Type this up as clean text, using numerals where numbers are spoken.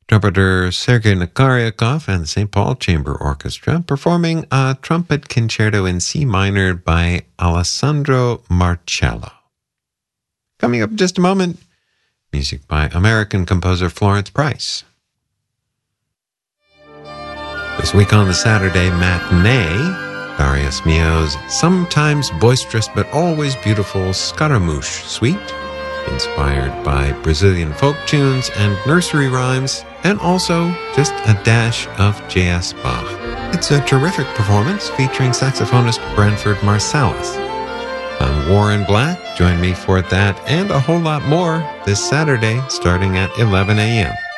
Trumpeter Sergei Nakaryakov and the St. Paul Chamber Orchestra performing a trumpet concerto in C minor by Alessandro Marcello. Coming up in just a moment, music by American composer Florence Price. This week on the Saturday Matinee, Darius Milhaud's sometimes boisterous but always beautiful Scaramouche Suite, inspired by Brazilian folk tunes and nursery rhymes, and also just a dash of J.S. Bach. It's a terrific performance featuring saxophonist Branford Marsalis. I'm Warren Black. Join me for that and a whole lot more this Saturday starting at 11 a.m.